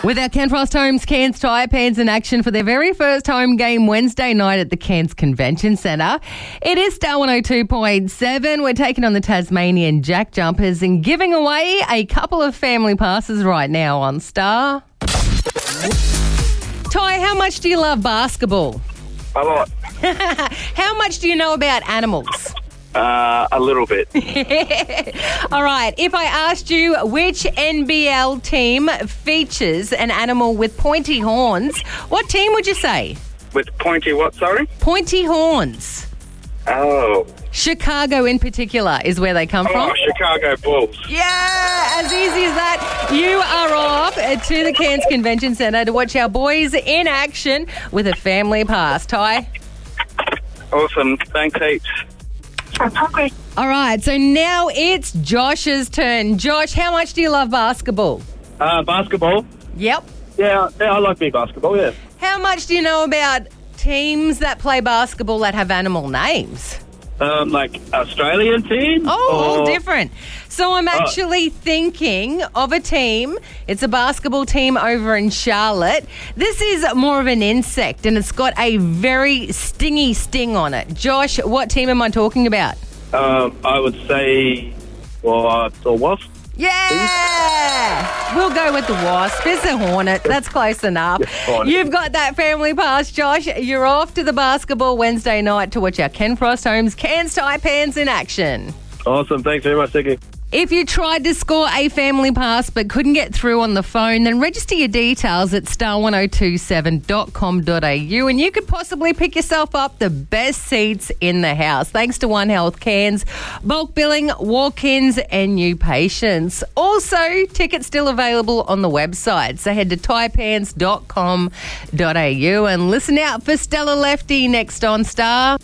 With our Ken Frost Homes Cairns Tyre Pans in action for their very first home game Wednesday night at the Cairns Convention Centre. It is Star 102.7. We're taking on the Tasmanian Jack Jumpers and giving away a couple of family passes right now on Star. Ty, how much do you love basketball? A lot. How much do you know about animals? A little bit. All right. If I asked you which NBL team features an animal with pointy horns, what team would you say? With pointy what, sorry? Pointy horns. Oh. Chicago in particular is where they come from. Oh, Chicago Bulls. Yeah, as easy as that. You are off to the Cairns Convention Centre to watch our boys in action with a family pass. Ty? Awesome. Thanks heaps. All right, so now it's Josh's turn. Josh, how much do you love basketball? Basketball? Yep. Yeah, I like me basketball, yeah. How much do you know about teams that play basketball that have animal names? Like Australian team? All different. So I'm actually thinking of a team. It's a basketball team over in Charlotte. This is more of an insect and it's got a very stingy sting on it. Josh, what team am I talking about? I would say, the Wasp. Yeah! We'll go with the Wasp. It's a hornet. That's close enough. You've got that family pass, Josh. You're off to the basketball Wednesday night to watch our Ken Frost Homes Cairns Tyre Pans in action. Awesome. Thanks very much, Dickie. If you tried to score a family pass but couldn't get through on the phone, then register your details at star1027.com.au and you could possibly pick yourself up the best seats in the house. Thanks to One Health Cairns, bulk billing, walk-ins and new patients. Also, tickets still available on the website. So head to typepans.com.au and listen out for Stella Lefty next on Star.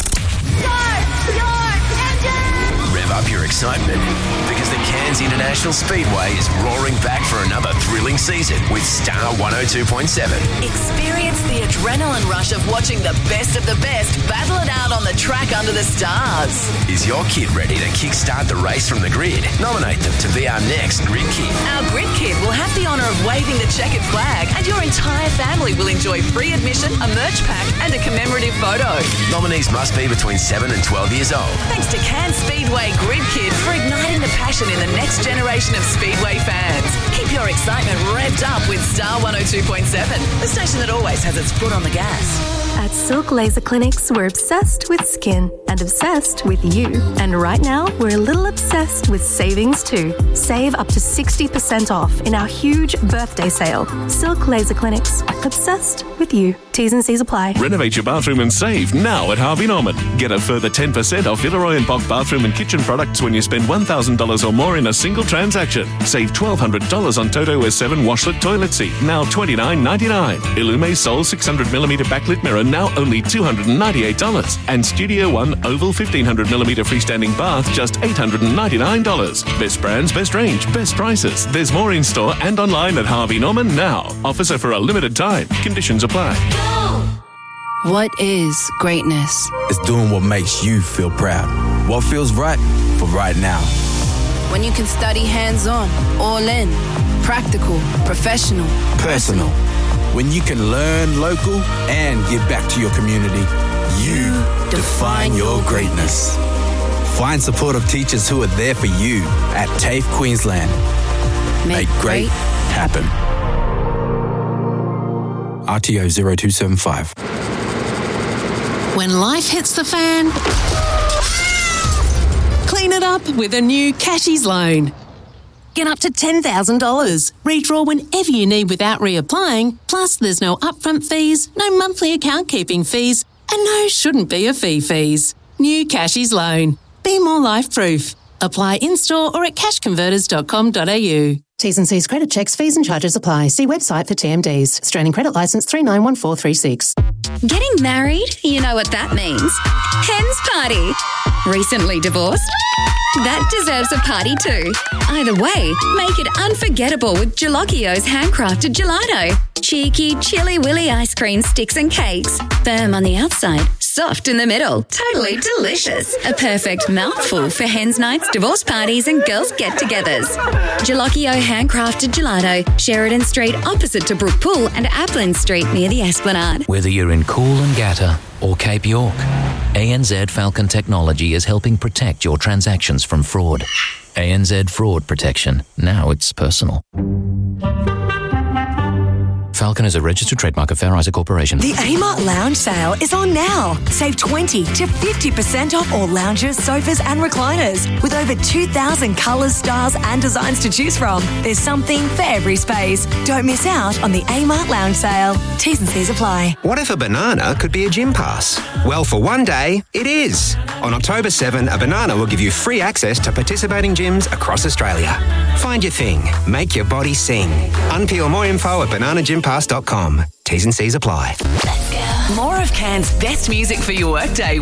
Rev up your excitement because the Cairns International Speedway is roaring back for another thrilling season with Star 102.7. Experience the adrenaline rush of watching the best of the best battle it out on the track under the stars. Is your kid ready to kickstart the race from the grid? Nominate them to be our next Grid Kid. Our Grid Kid will have the honour of waving the checkered flag and your entire family will enjoy free admission, a merch pack and a commemorative photo. Nominees must be between 7 and 12 years old. Thanks to Cairns Speedway Grid Kid for igniting the passion in the next generation of Speedway fans. Keep your excitement revved up with Star 102.7, the station that always has its foot on the gas. At Silk Laser Clinics, we're obsessed with skin and obsessed with you. And right now, we're a little obsessed with savings too. Save up to 60% off in our huge birthday sale. Silk Laser Clinics, obsessed with you. T's and C's apply. Renovate your bathroom and save now at Harvey Norman. Get a further 10% off Villeroy & Boch bathroom and kitchen products when you spend $1,000 or more in a single transaction. Save $1,200 on Toto S7 washlet toilet seat, now $29.99. Illume Sol 600mm backlit mirror, now only $298. And Studio One Oval 1500mm freestanding bath, just $899. Best brands, best range, best prices. There's more in store and online at Harvey Norman now. Offers are for a limited time. Conditions apply. What is greatness? It's doing what makes you feel proud. What feels right for right now. When you can study hands-on, all in, practical, professional, personal. When you can learn local and give back to your community, you define your greatness. Find supportive teachers who are there for you at TAFE Queensland. Make great happen. RTO 0275. When life hits the fan, clean it up with a new Cashies loan. Get up to $10,000. Redraw whenever you need without reapplying. Plus, there's no upfront fees, no monthly account keeping fees, and no shouldn't be a fees. New Cashies loan. Be more life-proof. Apply in-store or at cashconverters.com.au. T's and C's credit checks, fees and charges apply. See website for TMDs. Australian Credit Licence 391436. Getting married? You know what that means. Hen's party. Recently divorced? That deserves a party too. Either way, make it unforgettable with Gelocchio's handcrafted gelato. Cheeky, chilly willy ice cream sticks and cakes. Firm on the outside, soft in the middle. Totally delicious. A perfect mouthful for hens nights, divorce parties and girls get-togethers. Jalocchio handcrafted gelato, Sheridan Street opposite to Brook Pool and Applin Street near the Esplanade. Whether you're in Coolangatta or Cape York, ANZ Falcon Technology is helping protect your transactions from fraud. ANZ Fraud Protection. Now it's personal. Falcon is a registered trademark of Fair Isaac Corporation. The Amart Lounge sale is on now. Save 20 to 50% off all lounges, sofas and recliners. With over 2,000 colours, styles and designs to choose from, there's something for every space. Don't miss out on the Amart Lounge sale. T's and C's apply. What if a banana could be a gym pass? Well, for one day, it is. On October 7, a banana will give you free access to participating gyms across Australia. Find your thing. Make your body sing. Unpeel more info at bananagympass.com. T's and C's apply. More of Cairns' best music for your workday